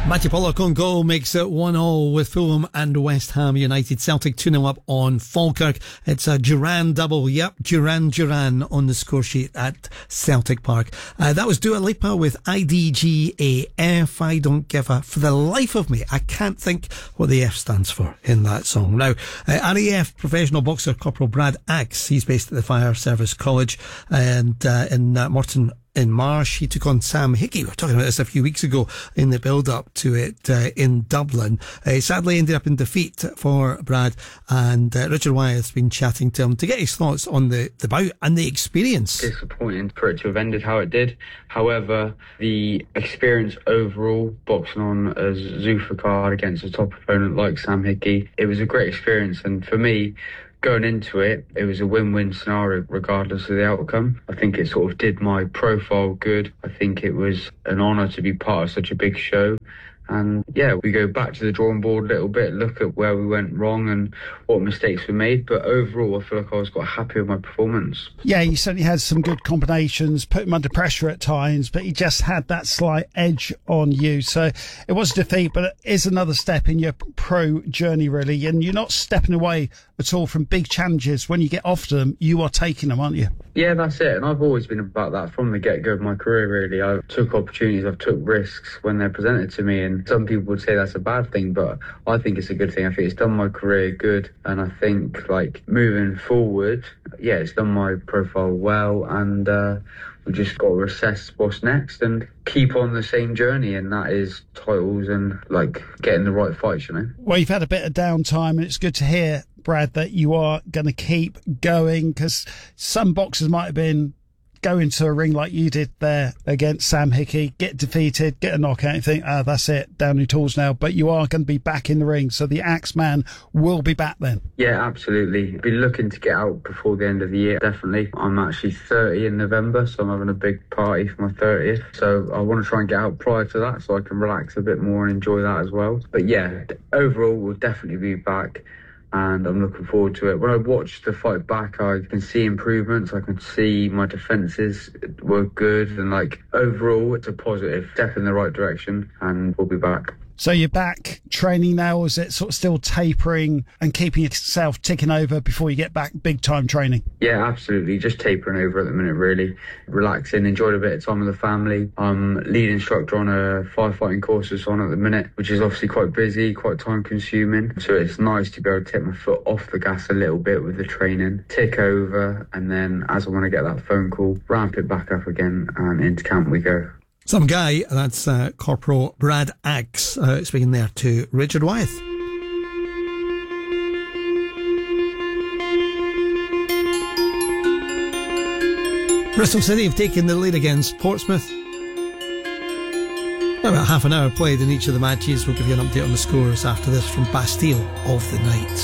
Matty Pollock on goal makes it 1-1 with Fulham and West Ham United. Celtic 2-0 up on Falkirk. It's a Duran double. Yep, Duran on the score sheet at Celtic Park. That was Dua Lipa with IDGAF. I don't give a... For the life of me, I can't think what the F stands for in that song. Now, RAF professional boxer Corporal Brad Axe, he's based at the Fire Service College and in Morton in Marsh. He took on Sam Hickey. We were talking about this a few weeks ago in the build-up to it in Dublin. Sadly ended up in defeat for Brad, and Richard Wyeth's been chatting to him to get his thoughts on the bout and the experience. Disappointing for it to have ended how it did. However, the experience overall, boxing on a Zulfikar against a top opponent like Sam Hickey, it was a great experience, and for me, going into it, it was a win-win scenario regardless of the outcome. I think it sort of did my profile good. I think it was an honour to be part of such a big show. And yeah, we go back to the drawing board a little bit, look at where we went wrong and what mistakes we made. But overall, I feel like I was quite happy with my performance. Yeah, you certainly had some good combinations, put him under pressure at times, but he just had that slight edge on you. So it was a defeat, but it is another step in your pro journey, really. And you're not stepping away at all from big challenges. When you get after them, you are taking them, aren't you? Yeah, that's it. And I've always been about that from the get-go of my career, really. I took opportunities, I've took risks when they're presented to me. And some people would say that's a bad thing, but I think it's a good thing. I think it's done my career good. And I think, like, moving forward, yeah, it's done my profile well. And we've just got to assess what's next and keep on the same journey. And that is titles and, like, getting the right fights, you know. Well, you've had a bit of downtime, and it's good to hear, Brad, that you are going to keep going, because some boxers might have been going to a ring like you did there against Sam Hickey, get defeated, get a knockout, and think, that's it, down your tools now. But you are going to be back in the ring, so the Axeman will be back then. Yeah, absolutely. Be looking to get out before the end of the year, definitely. I'm actually 30 in November, so I'm having a big party for my 30th. So I want to try and get out prior to that so I can relax a bit more and enjoy that as well. But yeah, overall, we'll definitely be back, and I'm looking forward to it. When I watch the fight back, I can see improvements. I can see my defences were good, and like overall, it's a positive step in the right direction, and we'll be back. So you're back training now, or is it sort of still tapering and keeping yourself ticking over before you get back big time training? Yeah, absolutely. Just tapering over at the minute, really. Relaxing, enjoyed a bit of time with the family. I'm lead instructor on a firefighting course that's on at the minute, which is obviously quite busy, quite time consuming. So it's nice to be able to take my foot off the gas a little bit with the training, tick over, and then as I want to get that phone call, ramp it back up again, and into camp we go. Some guy, that's Corporal Brad Axe, speaking there to Richard Wyeth. Bristol City have taken the lead against Portsmouth. About half an hour played in each of the matches. We'll give you an update on the scores after this from Bastille of the Night.